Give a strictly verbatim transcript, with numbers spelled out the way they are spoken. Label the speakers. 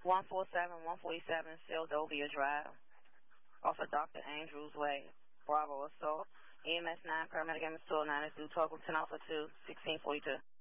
Speaker 1: one forty-seven, one forty-seven, Seldovia Drive, off of Doctor Andrews Way, Bravo Assault. E M S nine, paramedic M S two oh nine is due, total ten Alpha two, sixteen forty-two.